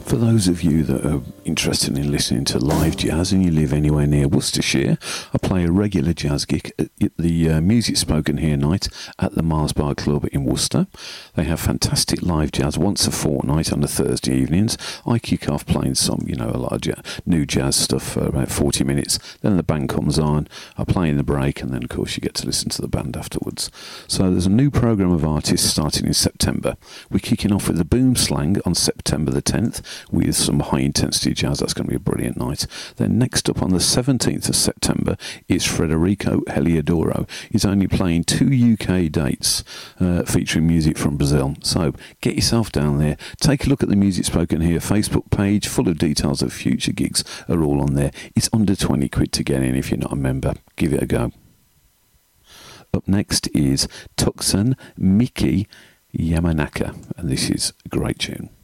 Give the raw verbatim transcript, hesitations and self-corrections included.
For those of you that are interested in listening to live jazz and you live anywhere near Worcestershire, I play a regular jazz gig at the uh, Music Spoken Here night at the Mars Bar Club in Worcester. They have fantastic live jazz once a fortnight on the Thursday evenings. I kick off playing some, you know, a lot of jazz, new jazz stuff for about forty minutes. Then the band comes on, I play in the break, and then of course you get to listen to the band afterwards. So there's a new programme of artists starting in September. We're kicking off with the Boom Slang on September the tenth with some high intensity jazz. That's going to be a brilliant night. Then next up on the seventeenth of September is Frederico Heliodoro. He's only playing two U K dates uh, featuring music from Brazil. So get yourself down there, take a look at the Music Spoken Here Facebook page, full of details of future gigs are all on there. It's under twenty quid to get in if you're not a member. Give it a go. Up next is Tucson Miki Yamanaka, and this is a great tune.